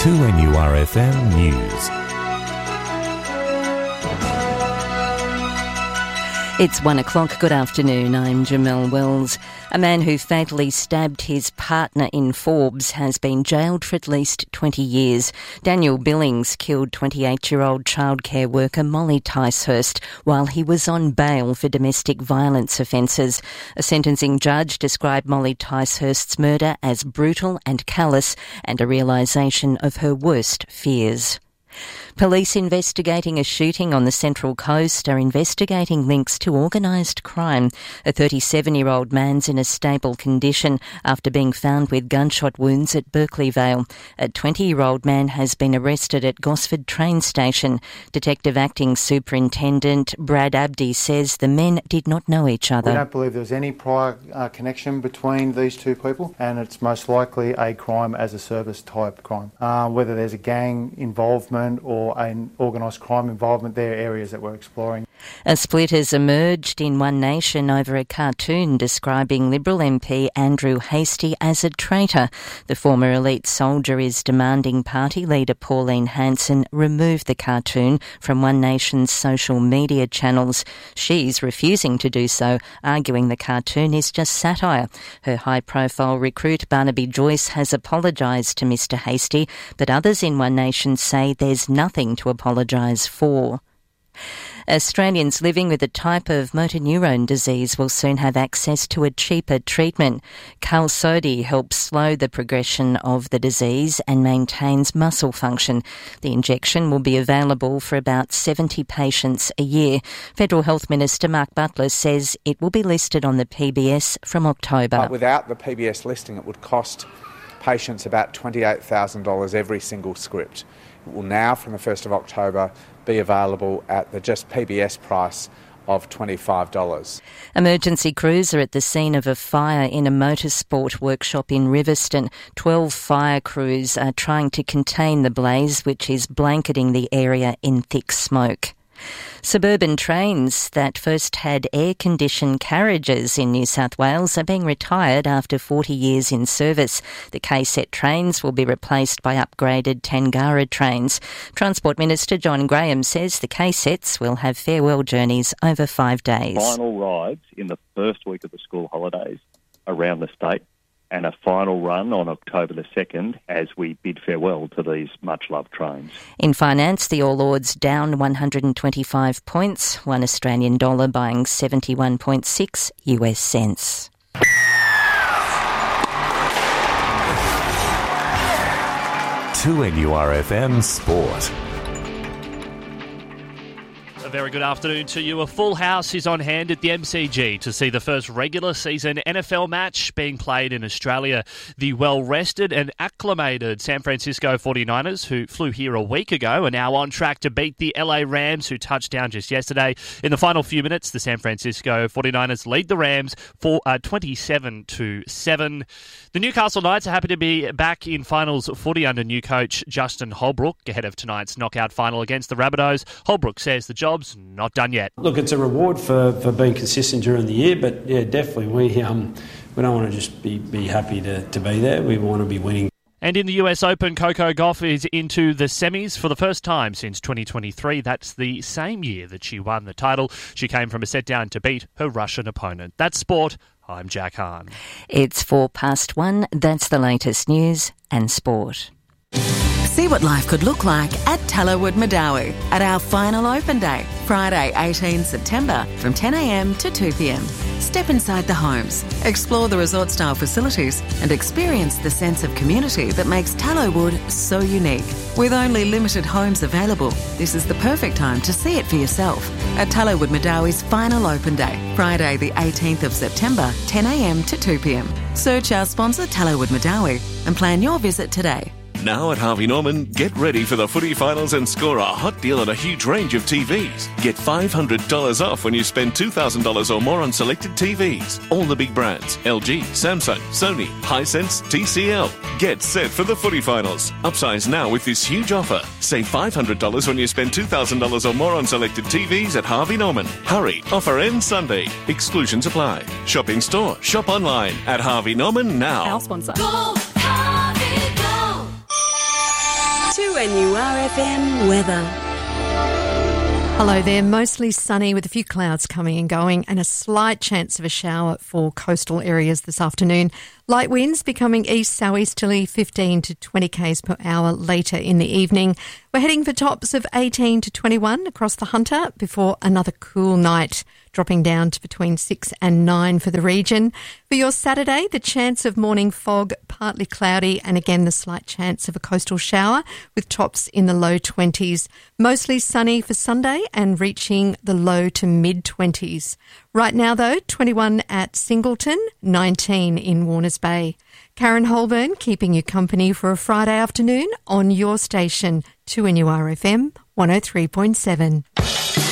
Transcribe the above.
2NURFM News. It's 1 o'clock. Good afternoon. I'm Jamelle Wells. A man who fatally stabbed his partner in Forbes has been jailed for at least 20 years. Daniel Billings killed 28-year-old childcare worker Molly Ticehurst while he was on bail for domestic violence offences. A sentencing judge described Molly Ticehurst's murder as brutal and callous and a realisation of her worst fears. Police investigating a shooting on the Central Coast are investigating links to organised crime. A 37-year-old man's in a stable condition after being found with gunshot wounds at Berkeley Vale. A 20-year-old man has been arrested at Gosford train station. Detective Acting Superintendent Brad Abdi says the men did not know each other. We don't believe there was any prior connection between these two people, and it's most likely a crime as a service type crime. Whether there's a gang involvement or an organised crime involvement, there are areas that we're exploring. A split has emerged in One Nation over a cartoon describing Liberal MP Andrew Hastie as a traitor. The former elite soldier is demanding party leader Pauline Hanson remove the cartoon from One Nation's social media channels. She's refusing to do so, arguing the cartoon is just satire. Her high-profile recruit Barnaby Joyce has apologised to Mr Hastie, but others in One Nation say there's nothing to apologise for. Australians living with a type of motor neurone disease will soon have access to a cheaper treatment. Qalsody helps slow the progression of the disease and maintains muscle function. The injection will be available for about 70 patients a year. Federal Health Minister Mark Butler says it will be listed on the PBS from October. But without the PBS listing, it would cost patients about $28,000 every single script. It will now, from the 1st of October, be available at the just PBS price of $25. Emergency crews are at the scene of a fire in a motorsport workshop in Riverstone. 12 fire crews are trying to contain the blaze, which is blanketing the area in thick smoke. Suburban trains that first had air-conditioned carriages in New South Wales are being retired after 40 years in service. The KSET trains will be replaced by upgraded Tangara trains. Transport Minister John Graham says the KSETs will have farewell journeys over 5 days. Final rides in the first week of the school holidays around the state, and a final run on October the 2nd as we bid farewell to these much-loved trains. In finance, the All Ords down 125 points, one Australian dollar buying 71.6 US cents. To NURFM Sport. A very good afternoon to you. A full house is on hand at the MCG to see the first regular season NFL match being played in Australia. The well-rested and acclimated San Francisco 49ers, who flew here a week ago, are now on track to beat the LA Rams, who touched down just yesterday. In the final few minutes, the San Francisco 49ers lead the Rams for 27-7. The Newcastle Knights are happy to be back in finals footy under new coach Justin Holbrook ahead of tonight's knockout final against the Rabbitohs. Holbrook says the job's not done yet. Look, it's a reward for being consistent during the year, but yeah, definitely we don't want to just be happy to be there. We want to be winning. And in the US Open, Coco Gauff is into the semis for the first time since 2023. That's the same year that she won the title. She came from a set down to beat her Russian opponent. That's sport. I'm Jack Hahn. It's 1:04. That's the latest news and sport. See what life could look like at Tallowood Madawi at our final open day, Friday 18 September from 10 a.m. to 2 p.m. Step inside the homes, explore the resort-style facilities and experience the sense of community that makes Tallowood so unique. With only limited homes available, this is the perfect time to see it for yourself at Tallowood Madawi's final open day, Friday the 18th of September, 10 a.m. to 2 p.m. Search our sponsor Tallowood Madawi and plan your visit today. Now at Harvey Norman, get ready for the footy finals and score a hot deal on a huge range of TVs. Get $500 off when you spend $2,000 or more on selected TVs. All the big brands, LG, Samsung, Sony, Hisense, TCL. Get set for the footy finals. Upsize now with this huge offer. Save $500 when you spend $2,000 or more on selected TVs at Harvey Norman. Hurry, offer ends Sunday. Exclusions apply. Shop in store, shop online at Harvey Norman now. Our sponsor. Go, Harvey, go. 2NURFM weather. Hello there. Mostly sunny with a few clouds coming and going and a slight chance of a shower for coastal areas this afternoon. Light winds becoming east-southeasterly 15 to 20 k's per hour later in the evening. We're heading for tops of 18 to 21 across the Hunter before another cool night, dropping down to between 6 and 9 for the region. For your Saturday, the chance of morning fog, partly cloudy, and again the slight chance of a coastal shower with tops in the low 20s. Mostly sunny for Sunday and reaching the low to mid-20s. Right now, though, 21 at Singleton, 19 in Warners Bay. Karen Holburn keeping you company for a Friday afternoon on your station, 2NURFM 103.7.